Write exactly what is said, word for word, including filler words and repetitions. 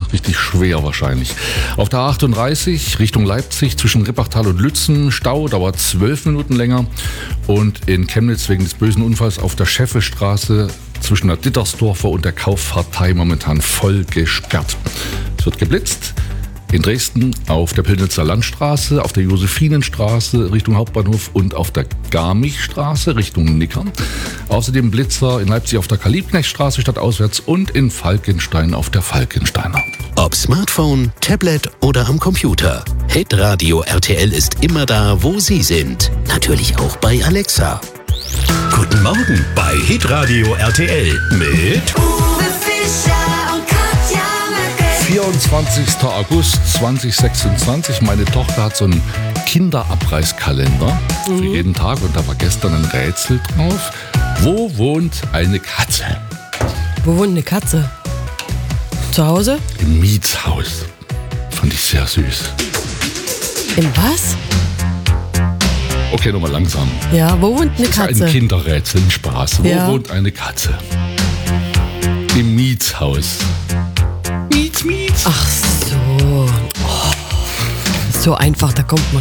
richtig schwer wahrscheinlich. Auf der A achtunddreißig Richtung Leipzig zwischen Rippachtal und Lützen, Stau, dauert zwölf Minuten länger. Und in Chemnitz wegen des bösen Unfalls auf der Scheffelstraße zwischen der Dittersdorfer und der Kauffahrtei momentan voll gesperrt. Es wird geblitzt. In Dresden auf der Pillnitzer Landstraße, auf der Josephinenstraße Richtung Hauptbahnhof und auf der Garmichstraße Richtung Nickern. Außerdem Blitzer in Leipzig auf der Karl-Liebknecht-Straße stadtauswärts und in Falkenstein auf der Falkensteiner. Ob Smartphone, Tablet oder am Computer. Hitradio R T L ist immer da, wo Sie sind. Natürlich auch bei Alexa. Guten Morgen bei Hitradio R T L mit Uwe Fischer und Katja Merkel. vierundzwanzigster August zweitausendsechsundzwanzig. Meine Tochter hat so einen Kinderabreißkalender für jeden Tag und da war gestern ein Rätsel drauf. Wo wohnt eine Katze? Wo wohnt eine Katze? Zu Hause? Im Mietshaus. Fand ich sehr süß. Im was? Okay, nochmal langsam. Ja, wo wohnt eine Das ist Katze? ein Kinderrätsel, ein Spaß. Wo Ja. wohnt eine Katze? Im Mietshaus. Miets, Miets. Ach so. Oh, so einfach, da kommt man